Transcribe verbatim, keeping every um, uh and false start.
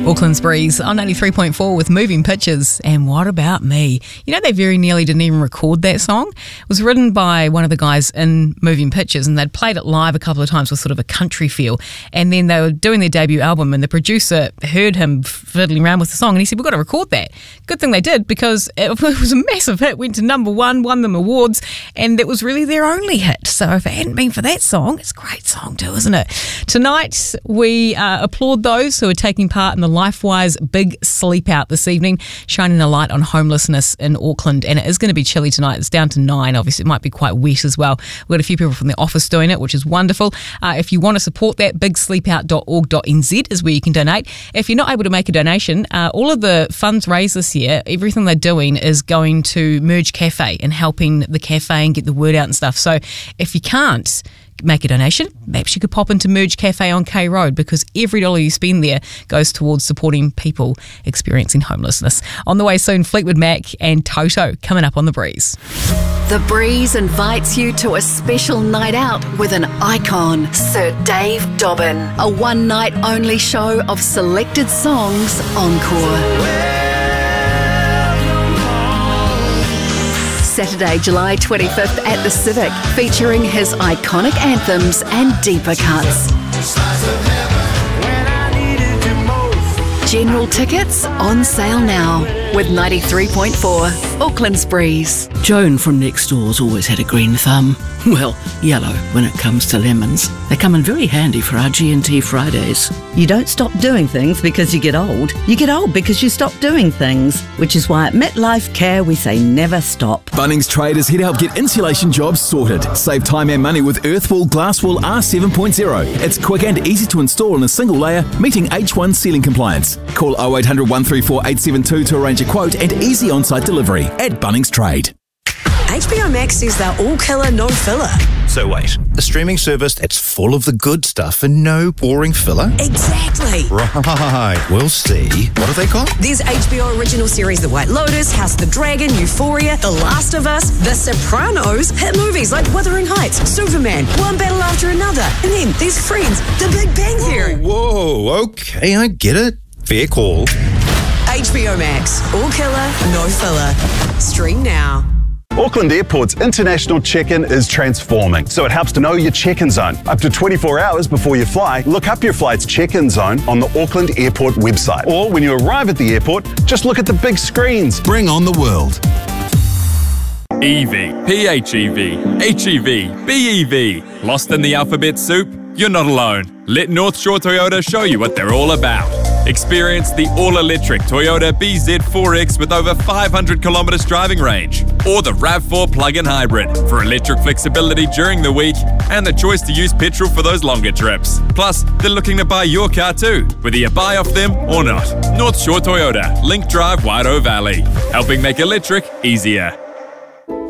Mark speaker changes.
Speaker 1: Auckland's Breeze on ninety-three point four with Moving Pictures and What About Me. You know, they very nearly didn't even record that song. It was written by one of the guys in Moving Pictures, and they'd played it live a couple of times with sort of a country feel. And then they were doing their debut album, and the producer heard him fiddling around with the song, and he said, we've got to record that. Good thing they did, because it was a massive hit, went to number one, won them awards, and it was really their only hit. So if it hadn't been for that song, it's a great song too, isn't it? Tonight, we uh, applaud those who are taking part in the LifeWise Big Sleep Out this evening, shining a light on homelessness in Auckland. And it is going to be chilly tonight. It's down to nine. Obviously, it might be quite wet as well. We've got a few people from the office doing it, which is wonderful. Uh, if you want to support that, big sleep out dot org dot n z is where you can donate. If you're not able to make a donation, uh, all of the funds raised this year, everything they're doing is going to Merge Cafe and helping the cafe and get the word out and stuff. So if you can't make a donation, perhaps you could pop into Merge Cafe on K Road, because every dollar you spend there goes towards supporting people experiencing homelessness. On the way soon, Fleetwood Mac and Toto coming up on The Breeze.
Speaker 2: The Breeze invites you to a special night out with an icon, Sir Dave Dobbin. A one-night only show of selected songs encore. Saturday, July twenty-fifth at the Civic, featuring his iconic anthems and deeper cuts. General tickets on sale now with ninety-three point four Auckland's Breeze.
Speaker 3: Joan from next door's always had a green thumb. Well, yellow when it comes to lemons. They come in very handy for our G and T Fridays.
Speaker 4: You don't stop doing things because you get old. You get old because you stop doing things, which is why at MetLife Care we say never stop.
Speaker 5: Bunnings Trade is here to help get insulation jobs sorted. Save time and money with Earthwall Glasswall R seven point oh. It's quick and easy to install in a single layer, meeting H one ceiling compliance. Call oh eight hundred, one three four, eight seven two to arrange a quote and easy on-site delivery at Bunnings Trade.
Speaker 6: H B O Max is their all-killer, no-filler.
Speaker 7: So wait, a streaming service that's full of the good stuff and no boring filler?
Speaker 6: Exactly.
Speaker 7: Right, we'll see. What are they called?
Speaker 6: There's H B O original series The White Lotus, House of the Dragon, Euphoria, The Last of Us, The Sopranos, hit movies like Wuthering Heights, Superman, one battle after another, and then there's Friends, The Big Bang Theory.
Speaker 7: Whoa, whoa, okay, I get it. Fair call.
Speaker 6: H B O Max, all killer, no filler. Stream now.
Speaker 8: Auckland Airport's international check-in is transforming, so it helps to know your check-in zone. Up to twenty-four hours before you fly, look up your flight's check-in zone on the Auckland Airport website. Or when you arrive at the airport, just look at the big screens.
Speaker 5: Bring on the world.
Speaker 9: E V, P H E V, H E V, B E V. Lost in the alphabet soup? You're not alone. Let North Shore Toyota show you what they're all about. Experience the all-electric Toyota B Z four X with over five hundred kilometres driving range, or the RAV four plug-in hybrid for electric flexibility during the week and the choice to use petrol for those longer trips. Plus, they're looking to buy your car too, whether you buy off them or not. North Shore Toyota, Link Drive, Wairoa Valley, helping make electric easier.